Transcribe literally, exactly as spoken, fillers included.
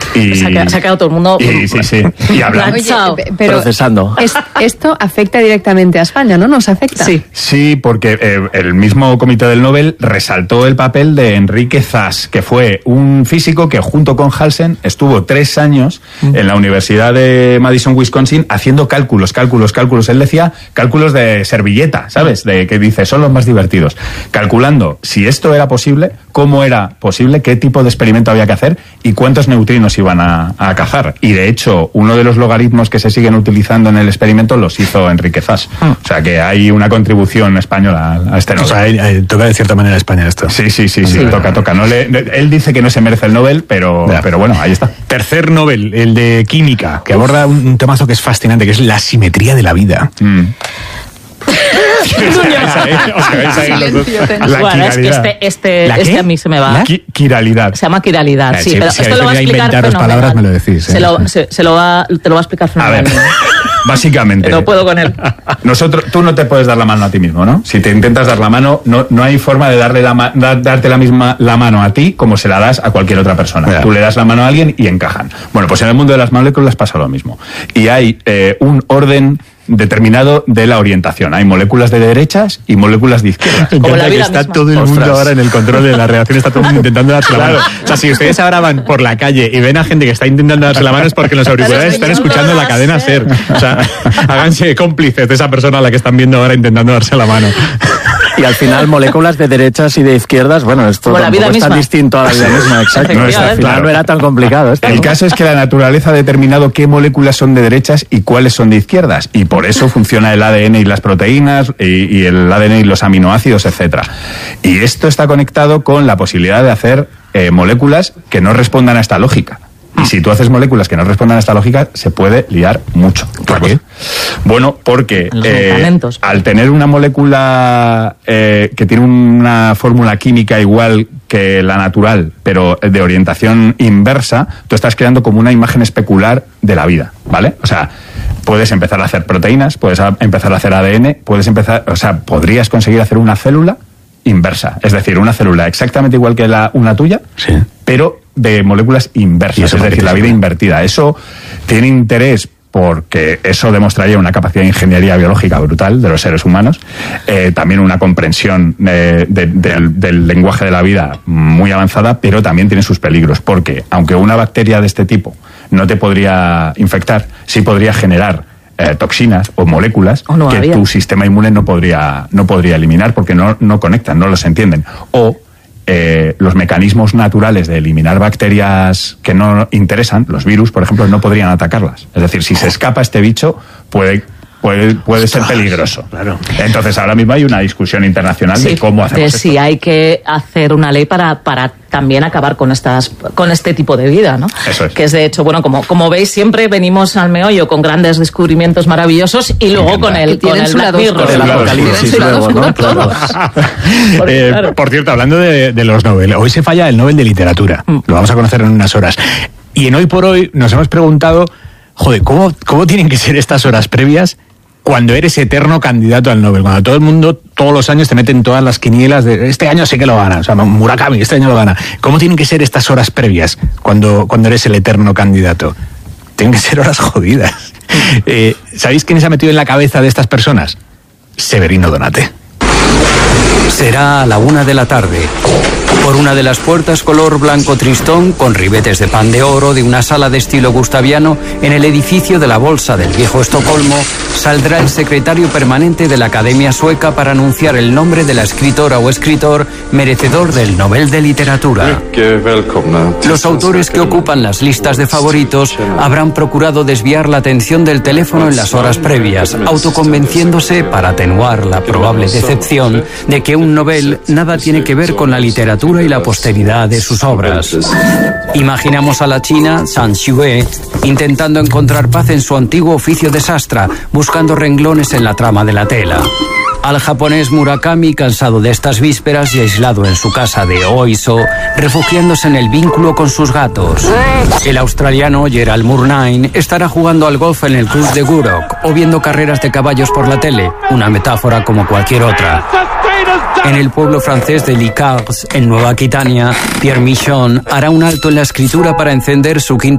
Y, se, ha quedado, se ha quedado todo el mundo... Y, sí, sí. Y hablando... Oye, pero procesando. Es, esto afecta directamente a España, ¿no? ¿Nos afecta? Sí. Sí, porque eh, el mismo comité del Nobel resaltó el papel de Enrique Zas, que fue un físico que junto con Halsen estuvo tres años mm. en la Universidad de Madison, Wisconsin, haciendo cálculos, cálculos, cálculos. Él decía cálculos de servilleta, ¿sabes? De que dice, son los más divertidos. Calculando si esto era posible, cómo era posible, qué tipo de experimento había que hacer y cuántos neutrinos iban a, a cazar. Y de hecho, uno de los logaritmos que se siguen utilizando en el experimento los hizo Enrique Zas. Mm. O sea que hay una contribución española a este Nobel. O sea, hay, hay, toca de cierta manera a España esto. Sí, sí, sí, sí, sí, toca, toca. No le, él dice que no se merece el Nobel, pero, pero bueno, ahí está. Tercer Nobel, el de química, que aborda un, un temazo que es fascinante, que es la simetría de la vida. Mm. Bueno, es que este, este, este a mí se me va. La quiralidad. Se llama quiralidad, sí, si, pero si esto lo va a explicar fenomenal. Palabras me lo decís. ¿eh? Se, lo, se, se lo va, te lo va a explicar fenomenal. A ver, básicamente. No puedo con él. Nosotros, tú no te puedes dar la mano a ti mismo, ¿no? Si te intentas dar la mano, no, no hay forma de darle la, da, darte la misma la mano a ti como se la das a cualquier otra persona. Claro. Tú le das la mano a alguien y encajan. Bueno, pues en el mundo de las moléculas pasa lo mismo. Y hay eh, un orden determinado de la orientación. Hay moléculas de derechas y moléculas de izquierdas. Como la vida que está misma. Todo el mundo Ostras. Ahora en el control de la reacción, está todo el mundo intentando darse la mano. O sea, si ustedes ahora van por la calle y ven a gente que está intentando darse la mano es porque los auriculares están escuchando la cadena SER. O sea, háganse cómplices de esa persona a la que están viendo ahora intentando darse la mano. Y al final, moléculas de derechas y de izquierdas, bueno, esto Como tampoco es tan distinto a la vida misma, exacto. No, está, al final claro. no era tan complicado esto. El ¿no? caso es que la naturaleza ha determinado qué moléculas son de derechas y cuáles son de izquierdas. Y por eso funciona el A D N y las proteínas, y, y el A D N y los aminoácidos, etcétera. Y esto está conectado con la posibilidad de hacer eh, moléculas que no respondan a esta lógica. Y si tú haces moléculas que no respondan a esta lógica, se puede liar mucho. ¿Por qué? Bueno, porque eh, al tener una molécula eh, que tiene una fórmula química igual que la natural, pero de orientación inversa, tú estás creando como una imagen especular de la vida, ¿vale? O sea, puedes empezar a hacer proteínas, puedes a empezar a hacer A D N, puedes empezar, o sea, podrías conseguir hacer una célula inversa, es decir, una célula exactamente igual que la una tuya, sí. pero de moléculas inversas, es decir, la vida invertida. Eso tiene interés porque eso demostraría una capacidad de ingeniería biológica brutal de los seres humanos, eh, también una comprensión eh, de, de, del, del lenguaje de la vida muy avanzada, pero también tiene sus peligros, porque aunque una bacteria de este tipo no te podría infectar, sí podría generar eh, toxinas o moléculas oh, no, que había. tu sistema inmune no podría, no podría eliminar porque no, no conectan, no los entienden. O Eh, los mecanismos naturales de eliminar bacterias que no interesan, los virus, por ejemplo, no podrían atacarlas. Es decir, si se escapa este bicho, puede puede, puede ser peligroso. Claro. Entonces, ahora mismo hay una discusión internacional sí, de cómo hacemos de esto. si hay que hacer una ley para, para también acabar con estas con este tipo de vida, ¿no? Eso es. Que es, de hecho, bueno, como, como veis, siempre venimos al meollo con grandes descubrimientos maravillosos y luego con el, con el Black Mirror. Con el apocalipsis luego, ¿no? Claro. eh, claro. Por cierto, hablando de, de los Nobel, hoy se falla el Nobel de Literatura. Mm. Lo vamos a conocer en unas horas. Y en Hoy por Hoy nos hemos preguntado, joder, ¿cómo, cómo tienen que ser estas horas previas cuando eres eterno candidato al Nobel? Cuando todo el mundo, todos los años, te meten todas las quinielas de este año sí que lo gana, o sea, Murakami, este año lo gana. ¿Cómo tienen que ser estas horas previas cuando, cuando eres el eterno candidato? Tienen que ser horas jodidas. Eh, ¿Sabéis quién se ha metido en la cabeza de estas personas? Severino Donate. Será a la una de la tarde. Por una de las puertas color blanco tristón, con ribetes de pan de oro de una sala de estilo gustaviano, en el edificio de la Bolsa del Viejo Estocolmo, saldrá el secretario permanente de la Academia Sueca para anunciar el nombre de la escritora o escritor merecedor del Nobel de Literatura. Los autores que ocupan las listas de favoritos habrán procurado desviar la atención del teléfono en las horas previas, autoconvenciéndose, para atenuar la probable decepción, de que un Nobel nada tiene que ver con la literatura y la posteridad de sus obras. Imaginamos a la china Zhang Xue intentando encontrar paz en su antiguo oficio de sastra, buscando renglones en la trama de la tela. Al japonés Murakami, cansado de estas vísperas y aislado en su casa de Oiso, refugiándose en el vínculo con sus gatos. El australiano Gerald Murnane estará jugando al golf en el club de Gurok o viendo carreras de caballos por la tele, una metáfora como cualquier otra. En el pueblo francés de Licars, en Nueva Aquitania, Pierre Michon hará un alto en la escritura para encender su quinta